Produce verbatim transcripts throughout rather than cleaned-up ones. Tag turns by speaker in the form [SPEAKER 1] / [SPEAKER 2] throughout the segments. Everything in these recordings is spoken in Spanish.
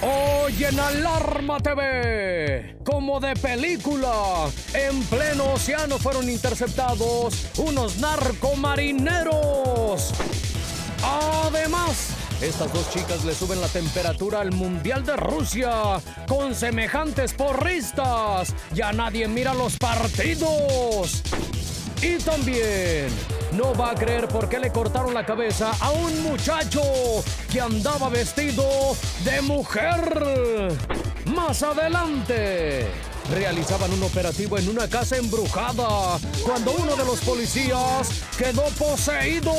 [SPEAKER 1] Hoy en Alarma T V, como de película, en pleno océano fueron interceptados unos narcomarineros. Además, estas dos chicas le suben la temperatura al Mundial de Rusia con semejantes porristas. Ya nadie mira los partidos. Y también no va a creer por qué le cortaron la cabeza a un muchacho que andaba vestido de mujer. Más adelante, realizaban un operativo en una casa embrujada cuando uno de los policías quedó poseído.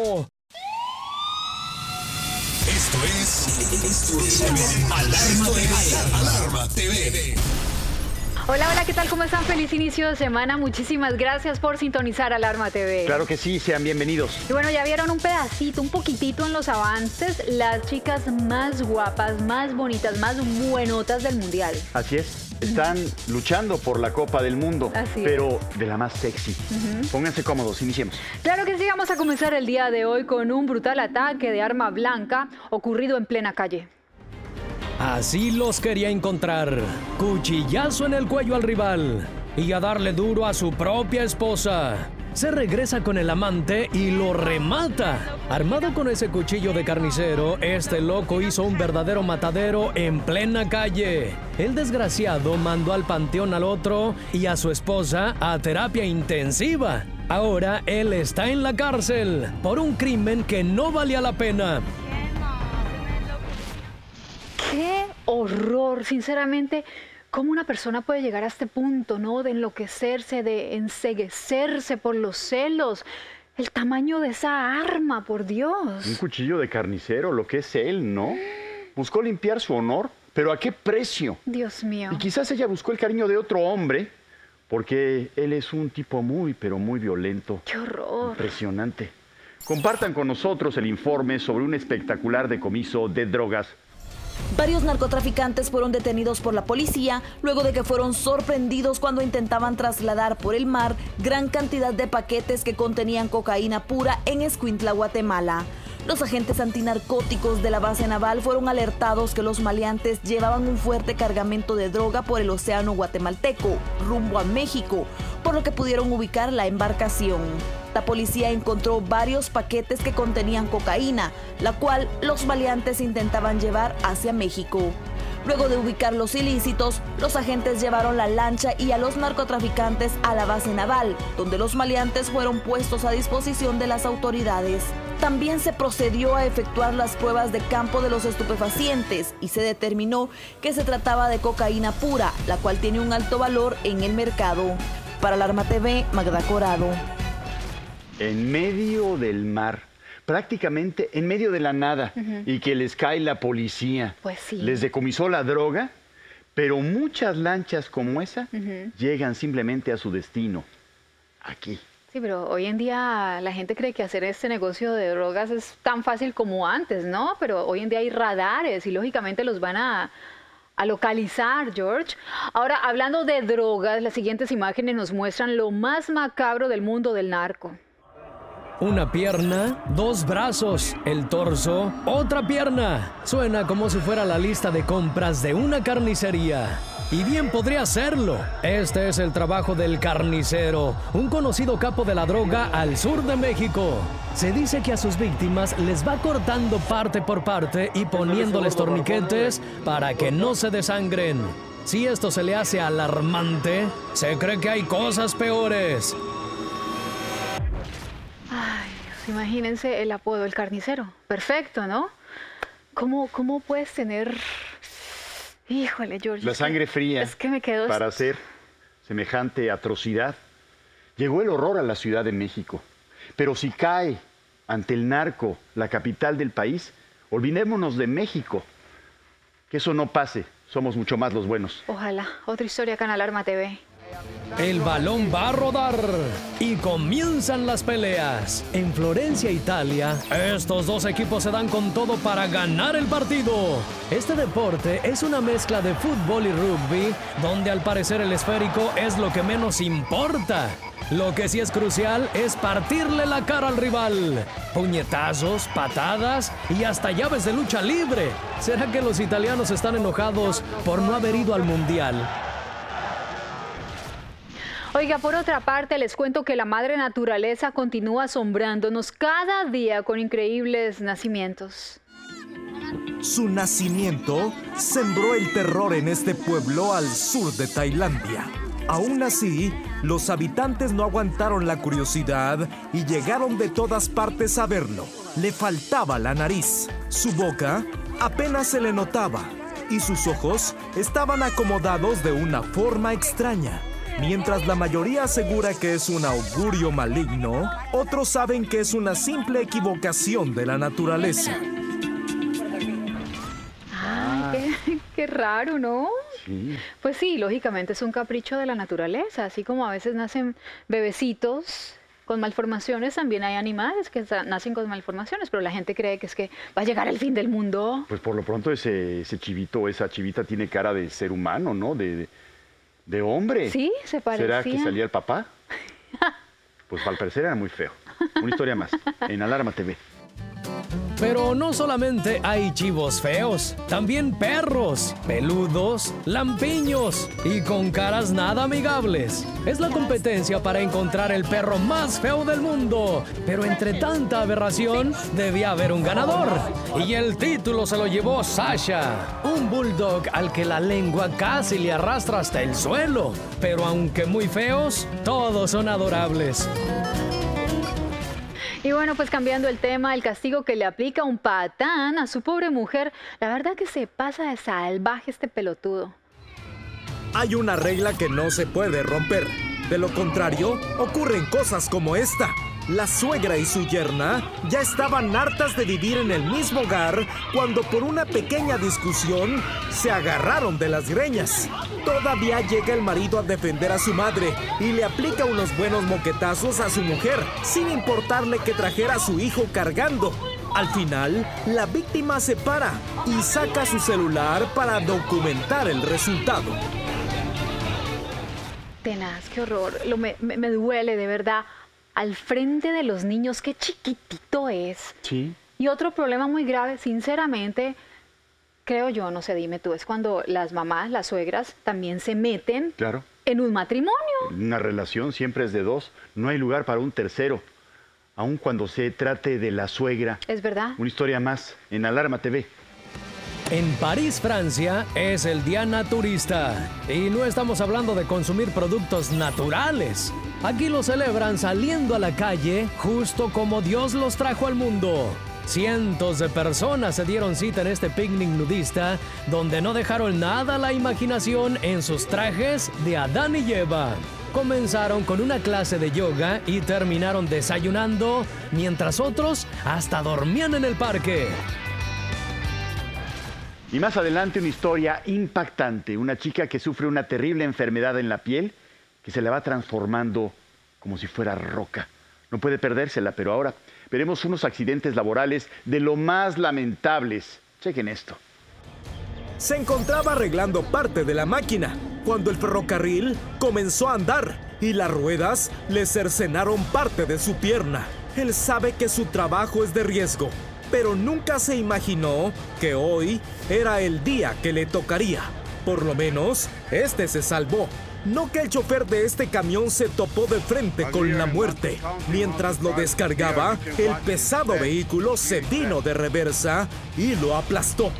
[SPEAKER 2] Esto es, esto es Alarma T V. Alarma T V.
[SPEAKER 3] Hola, hola, ¿qué tal? ¿Cómo están? Feliz inicio de semana. Muchísimas gracias por sintonizar Alarma T V.
[SPEAKER 4] Claro que sí, sean bienvenidos.
[SPEAKER 3] Y bueno, ya vieron un pedacito, un poquitito en los avances, las chicas más guapas, más bonitas, más buenotas del Mundial.
[SPEAKER 4] Así es, están luchando por la Copa del Mundo,
[SPEAKER 3] Así
[SPEAKER 4] pero de la más sexy. Uh-huh. Pónganse cómodos, iniciemos.
[SPEAKER 3] Claro que sí, vamos a comenzar el día de hoy con un brutal ataque de arma blanca ocurrido en plena calle.
[SPEAKER 1] Así los quería encontrar, cuchillazo en el cuello al rival y a darle duro a su propia esposa. Se regresa con el amante y lo remata. Armado con ese cuchillo de carnicero, este loco hizo un verdadero matadero en plena calle. El desgraciado mandó al panteón al otro y a su esposa a terapia intensiva. Ahora él está en la cárcel por un crimen que no valía la pena.
[SPEAKER 3] ¡Qué horror! Sinceramente, ¿cómo una persona puede llegar a este punto, ¿no? De enloquecerse, de enceguecerse por los celos. El tamaño de esa arma, por Dios.
[SPEAKER 4] Un cuchillo de carnicero, lo que es él, ¿no? Buscó limpiar su honor, pero ¿a qué precio?
[SPEAKER 3] Dios mío.
[SPEAKER 4] Y quizás ella buscó el cariño de otro hombre, porque él es un tipo muy, pero muy violento.
[SPEAKER 3] ¡Qué horror!
[SPEAKER 4] Impresionante. Compartan con nosotros el informe sobre un espectacular decomiso de drogas.
[SPEAKER 5] Varios narcotraficantes fueron detenidos por la policía luego de que fueron sorprendidos cuando intentaban trasladar por el mar gran cantidad de paquetes que contenían cocaína pura en Escuintla, Guatemala. Los agentes antinarcóticos de la base naval fueron alertados que los maleantes llevaban un fuerte cargamento de droga por el océano guatemalteco, rumbo a México, por lo que pudieron ubicar la embarcación. La policía encontró varios paquetes que contenían cocaína, la cual los maleantes intentaban llevar hacia México. Luego de ubicar los ilícitos, los agentes llevaron la lancha y a los narcotraficantes a la base naval, donde los maleantes fueron puestos a disposición de las autoridades. También se procedió a efectuar las pruebas de campo de los estupefacientes y se determinó que se trataba de cocaína pura, la cual tiene un alto valor en el mercado. Para Alarma T V, Magda Corado.
[SPEAKER 4] En medio del mar, prácticamente en medio de la nada, uh-huh. Y que les cae la policía.
[SPEAKER 3] Pues sí.
[SPEAKER 4] Les decomisó la droga, pero muchas lanchas como esa uh-huh. llegan simplemente a su destino, aquí.
[SPEAKER 3] Sí, pero hoy en día la gente cree que hacer este negocio de drogas es tan fácil como antes, ¿no? Pero hoy en día hay radares y lógicamente los van a... a localizar, George. Ahora, hablando de drogas, las siguientes imágenes nos muestran lo más macabro del mundo del narco.
[SPEAKER 1] Una pierna, dos brazos, el torso, otra pierna. Suena como si fuera la lista de compras de una carnicería. Y bien podría serlo. Este es el trabajo del carnicero, un conocido capo de la droga al sur de México. Se dice que a sus víctimas les va cortando parte por parte y poniéndoles torniquetes para que no se desangren. Si esto se le hace alarmante, se cree que hay cosas peores.
[SPEAKER 3] Ay, imagínense el apodo, el carnicero. Perfecto, ¿no? ¿Cómo, cómo puedes tener... Híjole, George.
[SPEAKER 4] La sangre fría
[SPEAKER 3] es que me quedo...
[SPEAKER 4] para hacer semejante atrocidad. Llegó el horror a la Ciudad de México. Pero si cae ante el narco, la capital del país, olvidémonos de México. Que eso no pase. Somos mucho más los buenos.
[SPEAKER 3] Ojalá. Otra historia acá en Alarma T V.
[SPEAKER 1] El balón va a rodar y comienzan las peleas. En Florencia, Italia, estos dos equipos se dan con todo para ganar el partido. Este deporte es una mezcla de fútbol y rugby, donde al parecer el esférico es lo que menos importa. Lo que sí es crucial es partirle la cara al rival. Puñetazos, patadas y hasta llaves de lucha libre. ¿Será que los italianos están enojados por no haber ido al Mundial?
[SPEAKER 3] Oiga, por otra parte, les cuento que la madre naturaleza continúa asombrándonos cada día con increíbles nacimientos.
[SPEAKER 6] Su nacimiento sembró el terror en este pueblo al sur de Tailandia. Aún así, los habitantes no aguantaron la curiosidad y llegaron de todas partes a verlo. Le faltaba la nariz, su boca apenas se le notaba y sus ojos estaban acomodados de una forma extraña. Mientras la mayoría asegura que es un augurio maligno, otros saben que es una simple equivocación de la naturaleza.
[SPEAKER 3] Ay, qué, qué raro, ¿no?
[SPEAKER 4] Sí.
[SPEAKER 3] Pues sí, lógicamente es un capricho de la naturaleza, así como a veces nacen bebecitos con malformaciones, también hay animales que nacen con malformaciones, pero la gente cree que es que va a llegar el fin del mundo.
[SPEAKER 4] Pues por lo pronto ese, ese chivito, esa chivita tiene cara de ser humano, ¿no? De, de, de hombre.
[SPEAKER 3] Sí, se parecía.
[SPEAKER 4] ¿Será que salía el papá? Pues al parecer era muy feo. Una historia más, en Alarma T V.
[SPEAKER 1] Pero no solamente hay chivos feos, también perros, peludos, lampiños y con caras nada amigables. Es la competencia para encontrar el perro más feo del mundo. Pero entre tanta aberración, debía haber un ganador. Y el título se lo llevó Sasha, un bulldog al que la lengua casi le arrastra hasta el suelo. Pero aunque muy feos, todos son adorables.
[SPEAKER 3] Y bueno, pues cambiando el tema, el castigo que le aplica un patán a su pobre mujer, la verdad que se pasa de salvaje este pelotudo.
[SPEAKER 6] Hay una regla que no se puede romper. De lo contrario, ocurren cosas como esta. La suegra y su yerna ya estaban hartas de vivir en el mismo hogar cuando por una pequeña discusión se agarraron de las greñas. Todavía llega el marido a defender a su madre y le aplica unos buenos moquetazos a su mujer, sin importarle que trajera a su hijo cargando. Al final, la víctima se para y saca su celular para documentar el resultado.
[SPEAKER 3] Tenaz, qué horror. Lo me, me, me duele, de verdad. Al frente de los niños, qué chiquitito es.
[SPEAKER 4] Sí.
[SPEAKER 3] Y otro problema muy grave, sinceramente, creo yo, no sé, dime tú, es cuando las mamás, las suegras, también se meten
[SPEAKER 4] Claro.
[SPEAKER 3] en un matrimonio.
[SPEAKER 4] Una relación siempre es de dos. No hay lugar para un tercero. Aun cuando se trate de la suegra.
[SPEAKER 3] Es verdad.
[SPEAKER 4] Una historia más en Alarma T V.
[SPEAKER 1] En París, Francia, es el Día Naturista. Y no estamos hablando de consumir productos naturales. Aquí lo celebran saliendo a la calle, justo como Dios los trajo al mundo. Cientos de personas se dieron cita en este picnic nudista, donde no dejaron nada a la imaginación en sus trajes de Adán y Eva. Comenzaron con una clase de yoga y terminaron desayunando, mientras otros hasta dormían en el parque.
[SPEAKER 4] Y más adelante una historia impactante. Una chica que sufre una terrible enfermedad en la piel que se la va transformando como si fuera roca. No puede perdérsela, pero ahora veremos unos accidentes laborales de lo más lamentables. Chequen esto.
[SPEAKER 6] Se encontraba arreglando parte de la máquina cuando el ferrocarril comenzó a andar y las ruedas le cercenaron parte de su pierna. Él sabe que su trabajo es de riesgo, pero nunca se imaginó que hoy era el día que le tocaría. Por lo menos, este se salvó. No que el chofer de este camión se topó de frente con la muerte. Mientras lo descargaba, el pesado vehículo se vino de reversa y lo aplastó.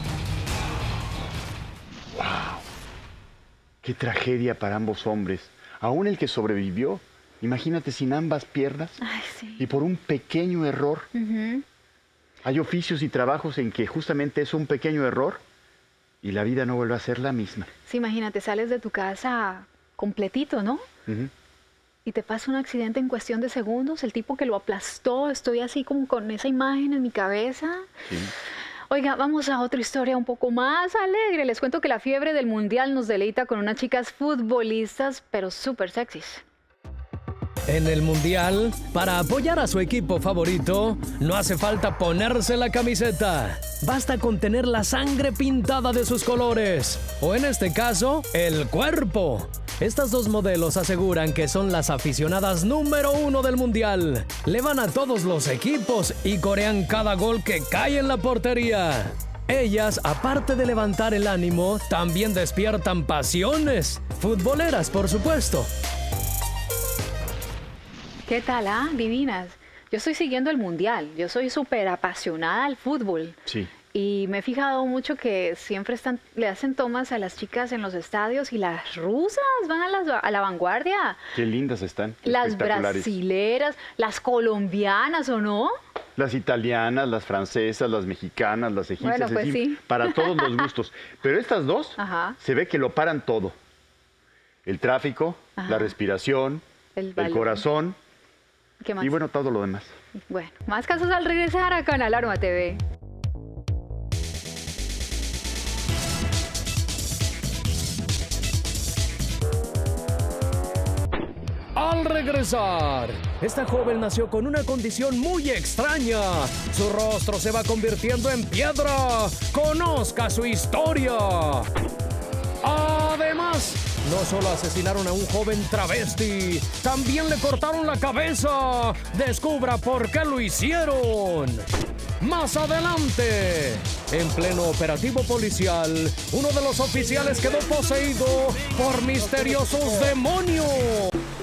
[SPEAKER 4] ¡Wow! ¡Qué tragedia para ambos hombres! Aún el que sobrevivió, imagínate sin ambas piernas.
[SPEAKER 3] Ay, sí.
[SPEAKER 4] Y por un pequeño error.
[SPEAKER 3] Uh-huh.
[SPEAKER 4] Hay oficios y trabajos en que justamente es un pequeño error y la vida no vuelve a ser la misma.
[SPEAKER 3] Sí, imagínate, sales de tu casa completito, ¿no?
[SPEAKER 4] Uh-huh.
[SPEAKER 3] Y te pasa un accidente en cuestión de segundos, el tipo que lo aplastó, estoy así como con esa imagen en mi cabeza.
[SPEAKER 4] Sí.
[SPEAKER 3] Oiga, vamos a otra historia un poco más alegre. Les cuento que la fiebre del mundial nos deleita con unas chicas futbolistas, pero súper sexys.
[SPEAKER 1] En el Mundial, para apoyar a su equipo favorito, no hace falta ponerse la camiseta. Basta con tener la sangre pintada de sus colores, o en este caso, el cuerpo. Estas dos modelos aseguran que son las aficionadas número uno del Mundial. Le van a todos los equipos y corean cada gol que cae en la portería. Ellas, aparte de levantar el ánimo, también despiertan pasiones. Futboleras, por supuesto.
[SPEAKER 3] ¿Qué tal, ah? Divinas. Yo estoy siguiendo el mundial. Yo soy súper apasionada al fútbol.
[SPEAKER 4] Sí.
[SPEAKER 3] Y me he fijado mucho que siempre están, le hacen tomas a las chicas en los estadios y las rusas van a, las, a la vanguardia.
[SPEAKER 4] Qué lindas están.
[SPEAKER 3] Las
[SPEAKER 4] espectaculares.
[SPEAKER 3] brasileras, las colombianas, ¿o no?
[SPEAKER 4] Las italianas, las francesas, las mexicanas, las egipcias.
[SPEAKER 3] Bueno, pues
[SPEAKER 4] en fin,
[SPEAKER 3] sí.
[SPEAKER 4] Para todos los gustos. Pero estas dos
[SPEAKER 3] Ajá.
[SPEAKER 4] se ve que lo paran todo. El tráfico,
[SPEAKER 3] Ajá.
[SPEAKER 4] la respiración,
[SPEAKER 3] El
[SPEAKER 4] el,
[SPEAKER 3] balón.
[SPEAKER 4] corazón
[SPEAKER 3] ¿Qué más?
[SPEAKER 4] y bueno, todo lo demás.
[SPEAKER 3] Bueno, más casos al regresar acá en Alarma T V.
[SPEAKER 1] Al regresar, esta joven nació con una condición muy extraña. Su rostro se va convirtiendo en piedra. Conozca su historia. Además, no solo asesinaron a un joven travesti, también le cortaron la cabeza. Descubra por qué lo hicieron. Más adelante, en pleno operativo policial, uno de los oficiales quedó poseído por misteriosos demonios.